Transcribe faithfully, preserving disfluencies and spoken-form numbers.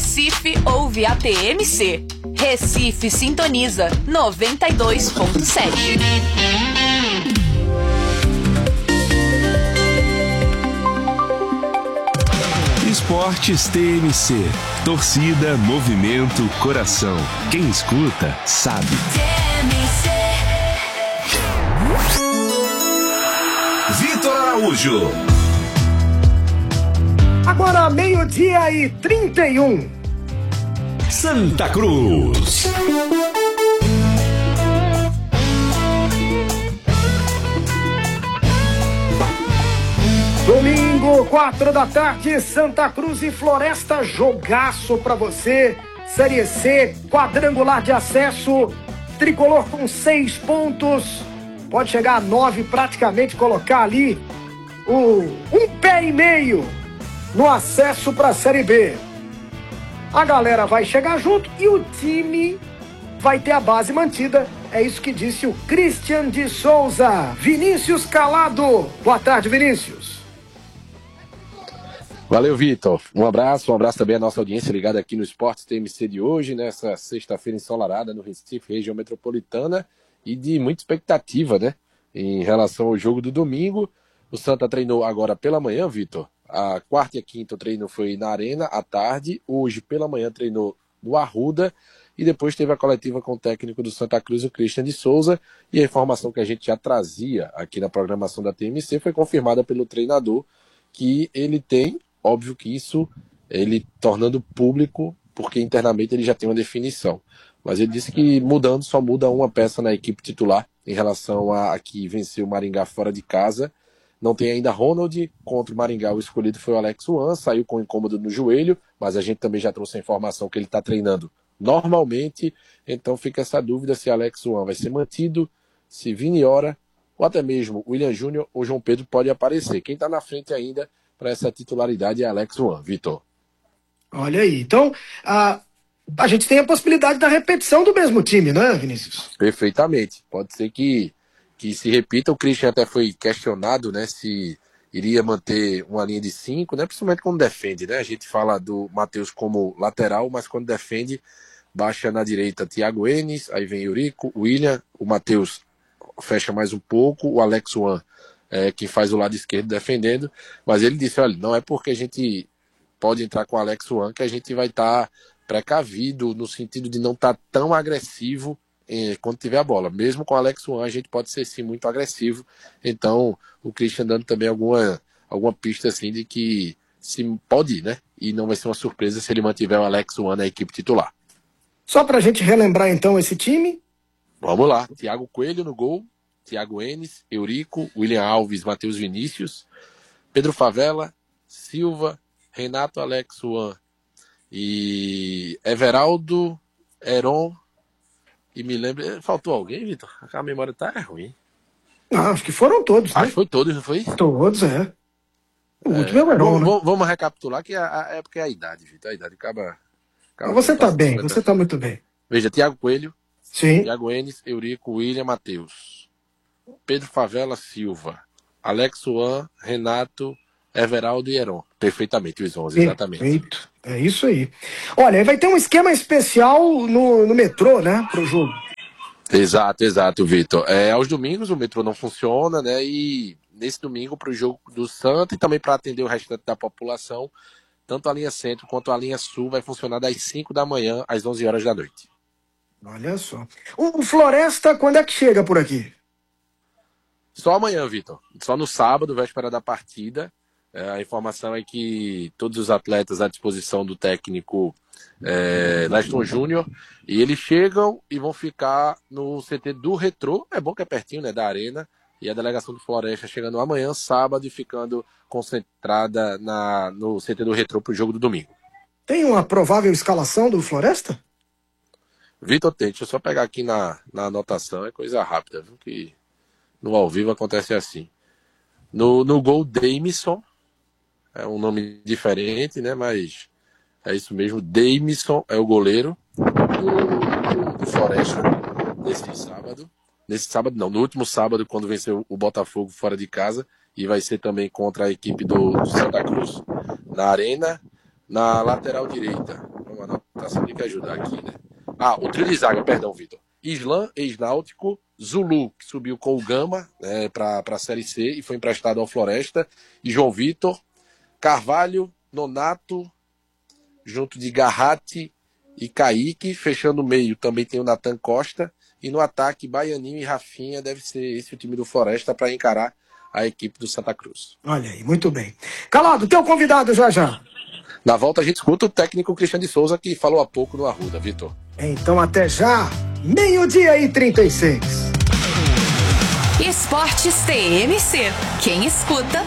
Recife ouve a T M C. Recife sintoniza noventa e dois ponto sete. Esportes T M C. Torcida, movimento, coração. Quem escuta, sabe. T M C. Vitor Araújo. Agora meio-dia e trinta e um. Santa Cruz. Domingo, quatro da tarde, Santa Cruz e Floresta, jogaço pra você. Série C, quadrangular de acesso, tricolor com seis pontos. Pode chegar a nove praticamente, colocar ali o, um pé e meio no acesso pra Série B. A galera vai chegar junto e o time vai ter a base mantida. É isso que disse o Christian de Souza. Vinícius Calado. Boa tarde, Vinícius. Valeu, Vitor. Um abraço, um abraço também à nossa audiência ligada aqui no Esportes T M C de hoje, nessa sexta-feira ensolarada no Recife, região metropolitana, e de muita expectativa, né, em relação ao jogo do domingo. O Santa treinou agora pela manhã, Vitor. A quarta e a quinta o treino foi na Arena, à tarde. Hoje, pela manhã, treinou no Arruda. E depois teve a coletiva com o técnico do Santa Cruz, o Christian de Souza. E a informação que a gente já trazia aqui na programação da T M C foi confirmada pelo treinador, que ele tem, óbvio que isso, ele tornando público, porque internamente ele já tem uma definição. Mas ele disse que mudando, só muda uma peça na equipe titular em relação a, a que venceu o Maringá fora de casa. Não tem ainda Ronald, contra o Maringá o escolhido foi o Alex Wan, saiu com incômodo no joelho, mas a gente também já trouxe a informação que ele está treinando normalmente, então fica essa dúvida se Alex Wan vai ser mantido, se Vini Ora, ou até mesmo William Júnior ou João Pedro pode aparecer. Quem está na frente ainda para essa titularidade é Alex Wan, Vitor. Olha aí, então a, a gente tem a possibilidade da repetição do mesmo time, né, Vinícius? Perfeitamente, pode ser que que se repita. O Christian até foi questionado, né, se iria manter uma linha de cinco, né, principalmente quando defende, né, a gente fala do Matheus como lateral, mas quando defende, baixa na direita Thiago Enes, aí vem Eurico, William, o Matheus fecha mais um pouco, o Alex Wan é quem faz o lado esquerdo defendendo, mas ele disse, olha, não é porque a gente pode entrar com o Alex Wan que a gente vai estar tá precavido no sentido de não estar tá tão agressivo quando tiver a bola. Mesmo com o Alex Wan, a gente pode ser sim muito agressivo. Então, o Christian dando também alguma, alguma pista assim de que se pode ir, né? E não vai ser uma surpresa se ele mantiver o Alex Wan na equipe titular. Só pra gente relembrar então esse time. Vamos lá. Thiago Coelho no gol, Thiago Enes, Eurico, William Alves, Matheus Vinícius, Pedro Favela, Silva, Renato, Alex Wan e Everaldo, Heron. E me lembra, faltou alguém, Vitor? A memória tá ruim. Ah, acho que foram todos, né? Acho que foi todos, não foi? Todos, é. O é, último é o Heron, né? Vamos, vamos recapitular que a, a época é a idade, Vitor. A idade acaba... acaba você tá bem, você tá muito bem. Veja, Thiago Coelho, sim. Thiago Enes, Eurico, William, Matheus, Pedro Favela, Silva, Alex Wan, Renato, Everaldo e Heron. Perfeitamente, os onze, exatamente. Perfeito. É isso aí. Olha, vai ter um esquema especial no, no metrô, né, pro jogo. Exato, exato, Vitor. É, aos domingos o metrô não funciona, né, e nesse domingo pro jogo do Santa e também para atender o restante da população, tanto a linha centro quanto a linha sul vai funcionar das cinco da manhã às onze horas da noite. Olha só. O Floresta, quando é que chega por aqui? Só amanhã, Vitor. Só no sábado, véspera da partida. É, a informação é que todos os atletas à disposição do técnico é, Leston Júnior, e eles chegam e vão ficar no C T do Retrô, é bom que é pertinho, né, da Arena, e a delegação do Floresta chegando amanhã, sábado, e ficando concentrada na, no C T do Retrô para o jogo do domingo. Tem uma provável escalação do Floresta? Vitor, tem, deixa eu só pegar aqui na, na anotação, é coisa rápida, viu, que no ao vivo acontece assim. No, no gol, Deimison. É um nome diferente, né? Mas é isso mesmo. Deimison é o goleiro do, do Floresta nesse sábado. Nesse sábado, não, no último sábado, quando venceu o Botafogo fora de casa. E vai ser também contra a equipe do, do Santa Cruz. Na Arena, na lateral direita. Vamos Tá sem que ajudar aqui, né? Ah, o trio de zaga, perdão, Vitor. Islam, ex-náutico, Zulu, que subiu com o Gama, né, para a Série C e foi emprestado ao Floresta, e João Vitor, Carvalho, Nonato, junto de Garratti e Kaique, fechando o meio também tem o Natan Costa, e no ataque, Baianinho e Rafinha, deve ser esse o time do Floresta para encarar a equipe do Santa Cruz. Olha aí, muito bem. Calado, teu convidado já já. Na volta a gente escuta o técnico Cristian de Souza, que falou há pouco no Arruda, Vitor. Então até já, meio-dia e trinta e seis. Esportes T M C. Quem escuta